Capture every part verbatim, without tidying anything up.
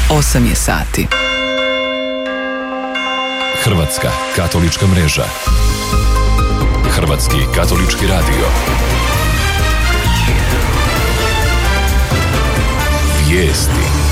osam je sati. Hrvatska katolička mreža. Hrvatski katolički radio. Vijesti.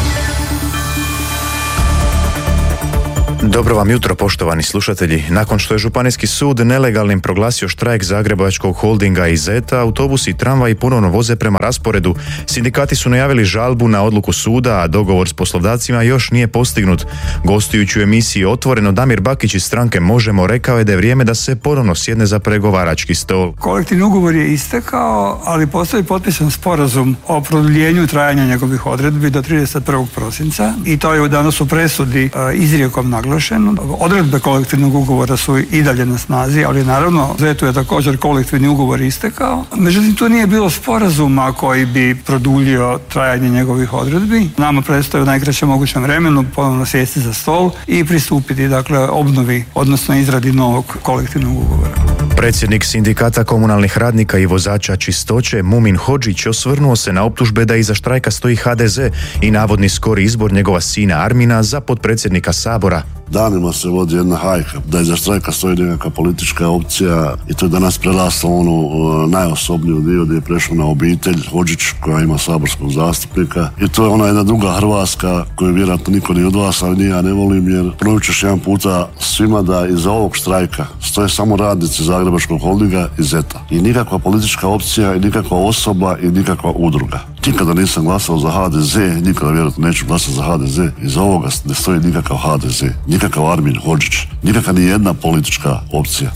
Dobro vam jutro, poštovani slušatelji. Nakon što je Županijski sud nelegalnim proglasio štrajk Zagrebačkog holdinga i Zeta, autobusi i tramvaji ponovno voze prema rasporedu. Sindikati su najavili žalbu na odluku suda, a dogovor s poslodavcima još nije postignut. Gostujući u emisiji Otvoreno, Damir Bakić iz stranke Možemo rekao je da je vrijeme da se ponovno sjedne za pregovarački stol. Kolektivni ugovor je istekao, ali postoji potpisan sporazum o produljenju trajanja njegovih odredbi do trideset prvog prosinca i to je danas u presudi izrijekom naglašeno. Odredbe kolektivnog ugovora su i dalje na snazi, ali naravno Zetu je također kolektivni ugovor istekao. Međutim, tu nije bilo sporazuma koji bi produljio trajanje njegovih odredbi. Nama predstoji u najkraćem mogućem vremenu ponovno sjesti za stol i pristupiti dakle obnovi, odnosno izradi novog kolektivnog ugovora. Predsjednik sindikata komunalnih radnika i vozača čistoće Mumin Hodžić osvrnuo se na optužbe da iza štrajka stoji ha de ze i navodni skori izbor njegova sina Armina za potpredsjednika Sabora. Danima se vodi jedna hajka da iza štrajka stoji nekakva politička opcija i to je danas preraslo onu uh, najosobniju dio gdje je prešlo na obitelj Hodžić koja ima saborskog zastupnika i to je ona jedna druga Hrvatska koju vjerojatno niko ni od vas, ali ni ja ne volim, jer ponovit ćeš jedan puta svima da iza ovog štrajka stoje samo radnici Zagrebačkog holdinga i Zeta i nikakva politička opcija i nikakva osoba i nikakva udruga. Nikada nisam glasao za ha de ze, nikada vjerojatno neću glasati za ha de ze. Iza ovoga ne stoji nikakav ha de ze, nikakav Armin Hodžić, nikakva ni jedna politička opcija.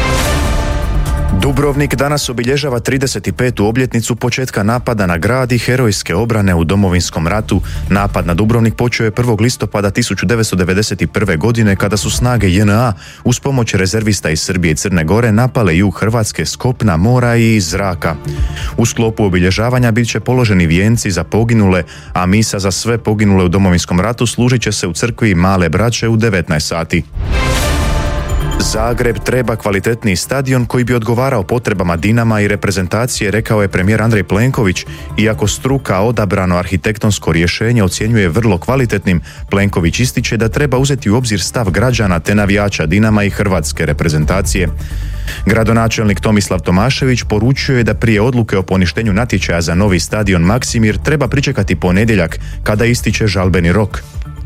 Dubrovnik danas obilježava trideset petu obljetnicu početka napada na grad i herojske obrane u Domovinskom ratu. Napad na Dubrovnik počeo je prvog listopada tisuću devetsto devedeset prve. godine kada su snage je en a uz pomoć rezervista iz Srbije i Crne Gore napale jug Hrvatske s kopna, mora i iz zraka. U sklopu obilježavanja bit će položeni vijenci za poginule, a misa za sve poginule u Domovinskom ratu služit će se u crkvi Male Braće u devetnaest sati. Zagreb treba kvalitetniji stadion koji bi odgovarao potrebama Dinama i reprezentacije, rekao je premijer Andrej Plenković. Iako struka odabrano arhitektonsko rješenje ocjenjuje vrlo kvalitetnim, Plenković ističe da treba uzeti u obzir stav građana te navijača Dinama i hrvatske reprezentacije. Gradonačelnik Tomislav Tomašević poručio je da prije odluke o poništenju natječaja za novi stadion Maksimir treba pričekati ponedjeljak kada ističe žalbeni rok.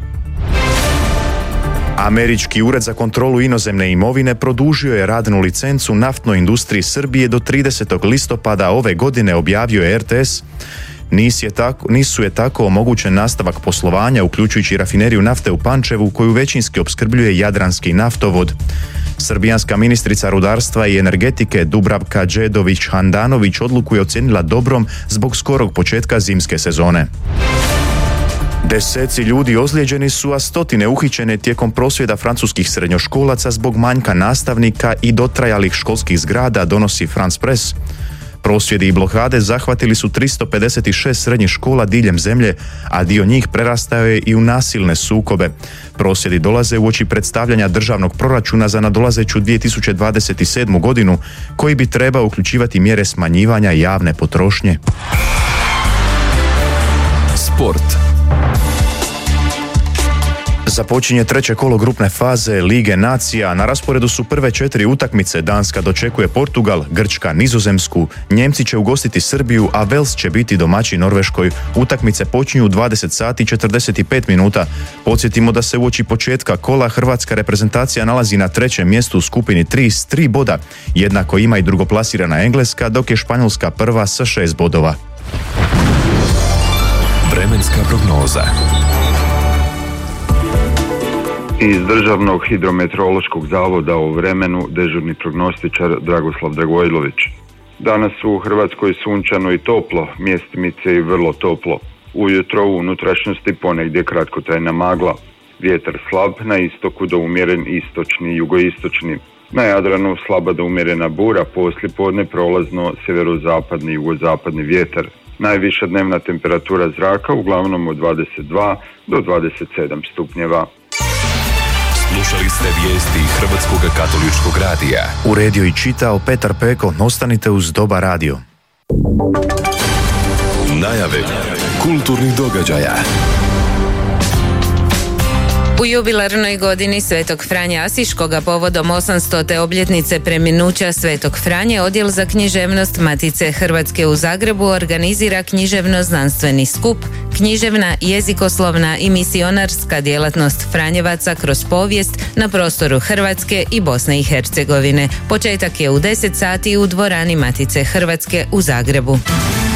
Američki ured za kontrolu inozemne imovine produžio je radnu licencu naftnoj industriji Srbije do tridesetog listopada ove godine, objavio je er te es. Nis je tako, nisu je tako omogućen nastavak poslovanja, uključujući rafineriju nafte u Pančevu, koju većinski opskrbljuje Jadranski naftovod. Srbijanska ministrica rudarstva i energetike Dubravka Đedović-Handanović odluku je ocijenila dobrom zbog skorog početka zimske sezone. Deseci ljudi ozlijeđeni su, a stotine uhićene tijekom prosvjeda francuskih srednjoškolaca zbog manjka nastavnika i dotrajalih školskih zgrada, donosi France Press. Prosvjedi i blokade zahvatili su tristo pedeset šest srednjih škola diljem zemlje, a dio njih prerastao je i u nasilne sukobe. Prosvjedi dolaze uoči predstavljanja državnog proračuna za nadolazeću dvije tisuće dvadeset sedmu. godinu, koji bi trebao uključivati mjere smanjivanja javne potrošnje. Sport. Započinje treće kolo grupne faze Lige nacija. Na rasporedu su prve četiri utakmice. Danska dočekuje Portugal, Grčka Nizozemsku, Njemci će ugostiti Srbiju, a Vels će biti domaći Norveškoj. Utakmice počinju u dvadeset sati i četrdeset pet minuta. Podsjetimo da se uoči početka kola hrvatska reprezentacija nalazi na trećem mjestu u skupini tri s tri boda. Jednako ima i drugoplasirana Engleska, dok je Španjolska prva sa šest bodova. Vremenska prognoza. Iz Državnog hidrometeorološkog zavoda o vremenu dežurni prognostičar Dragoslav Dragojlović. Danas u Hrvatskoj sunčano i toplo, mjestimice i vrlo toplo. Ujutro u unutrašnjosti ponegdje kratkotrajna magla. Vjetar slab, na istoku do umjeren istočni i jugoistočni. Na Jadranu slaba do umjerena bura, poslijepodne prolazno sjeverozapadni i jugozapadni vjetar. Najviša dnevna temperatura zraka uglavnom od dvadeset dva do dvadeset sedam stupnjeva. Slušali ste vijesti Hrvatskog katoličkog radija. Uredio i čitao Petar Peko. Ostanite uz Dobar radio. Najave kulturnih događaja. U jubilarnoj godini Svetog Franje Asiškoga povodom osamstote obljetnice preminuća Svetog Franje, Odjel za književnost Matice Hrvatske u Zagrebu organizira književno-znanstveni skup Književna, jezikoslovna i misionarska djelatnost Franjevaca kroz povijest na prostoru Hrvatske i Bosne i Hercegovine. Početak je u deset sati u dvorani Matice Hrvatske u Zagrebu.